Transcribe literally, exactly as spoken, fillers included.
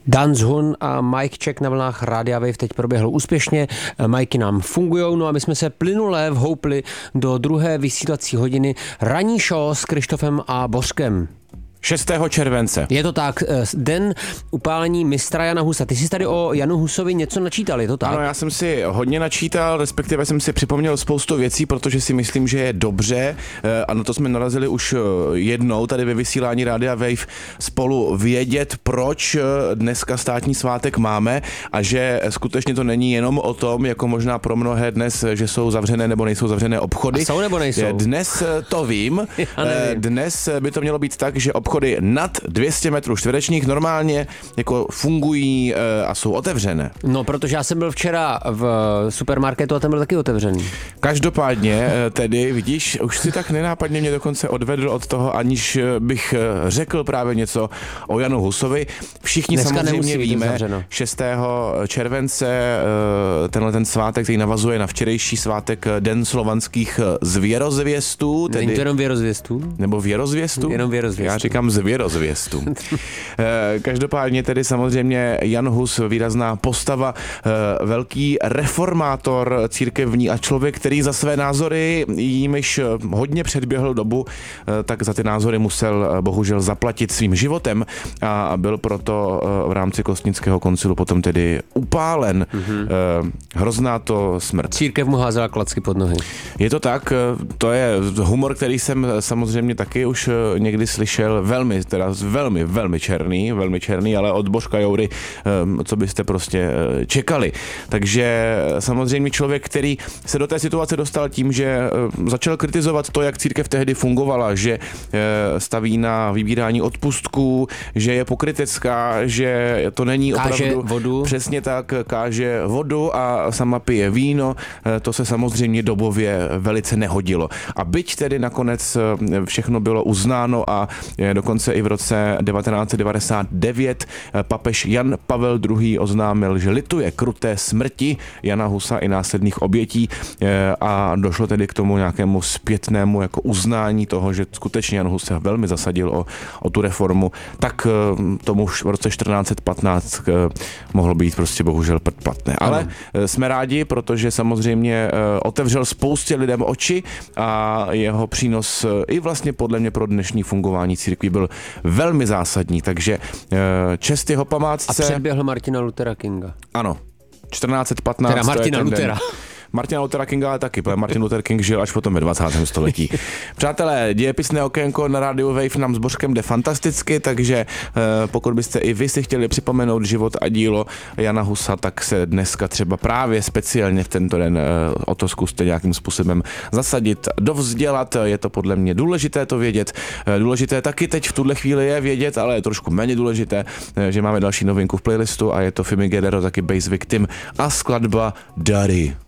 Dan Zhun a Mike Check na vlnách Rádia Wave teď proběhl úspěšně, majky nám fungujou, no a my jsme se plynule vhoupli do druhé vysílací hodiny ranní show s Krištofem a Bořkem. šestého července. Je to tak, den upálení mistra Jana Husa. Ty jsi tady o Janu Husovi něco načítal, je to tak? Ano, já jsem si hodně načítal, respektive jsem si připomněl spoustu věcí, protože si myslím, že je dobře, a na to jsme narazili už jednou tady ve vysílání Rádia Wave, spolu vědět, proč dneska státní svátek máme a že skutečně to není jenom o tom, jako možná pro mnohé dnes, že jsou zavřené nebo nejsou zavřené obchody. A jsou nebo nejsou? Dnes to vím. Dnes by to mělo být tak, že obchody nad dvě stě metrů čtverečních normálně jako fungují a jsou otevřené. No, protože já jsem byl včera v supermarketu a ten byl taky otevřený. Každopádně tedy, vidíš, už si tak nenápadně mě dokonce odvedl od toho, aniž bych řekl právě něco o Janu Husovi. Všichni Dneska samozřejmě víme, šestého července tenhle ten svátek, který navazuje na včerejší svátek Den slovanských zvěrozvěstů. Není to jenom věrozvěstů? Nebo věrozvěstů? Jenom věrozvěstů. Já říkám zvěrozvěstů. Každopádně tedy samozřejmě Jan Hus, výrazná postava, velký reformátor církevní a člověk, který za své názory, jimiž hodně předběhl dobu, tak za ty názory musel bohužel zaplatit svým životem a byl proto v rámci Kostnického koncilu potom tedy upálen. Mm-hmm. Hrozná to smrt. Církev mu házela klacky pod nohy. Je to tak, to je humor, který jsem samozřejmě taky už někdy slyšel, velmi, teda velmi, velmi černý, velmi černý, ale od Božka Joury, co byste prostě čekali. Takže samozřejmě člověk, který se do té situace dostal tím, že začal kritizovat to, jak církev tehdy fungovala, že staví na vybírání odpustků, že je pokrytecká, že to není káže opravdu vodu. Přesně tak, káže vodu a sama pije víno, to se samozřejmě dobově velice nehodilo. A byť tedy nakonec všechno bylo uznáno a dokonce i v roce devatenáct set devadesát devět papež Jan Pavel druhý. oznámil, že lituje kruté smrti Jana Husa i následných obětí a došlo tedy k tomu nějakému zpětnému jako uznání toho, že skutečně Jan Hus se velmi zasadil o, o tu reformu, tak tomu už v roce čtrnáct set patnáct mohlo být prostě bohužel platné. Ale ano. Jsme rádi, protože samozřejmě otevřel spoustě lidem oči a jeho přínos i vlastně podle mě pro dnešní fungování církví byl velmi zásadní, takže čest jeho památce. A předběhl Martina Luthera Kinga. Ano, čtrnáct set patnáct. Teda Martina Luthera. Martina Luthera Kinga ale taky, protože Martin Luther King žil až potom ve dvacátém století. Přátelé, dějepisné okénko na rádiu Wave nám s Božkem jde fantasticky, takže pokud byste i vy si chtěli připomenout život a dílo Jana Husa, tak se dneska třeba právě speciálně v tento den o to zkuste nějakým způsobem zasadit, dovzdělat. Je to podle mě důležité to vědět. Důležité taky teď v tuhle chvíli je vědět, ale je trošku méně důležité, že máme další novinku v playlistu a je to Fimi Gedero, taky Bass Victim a skladba Daddy.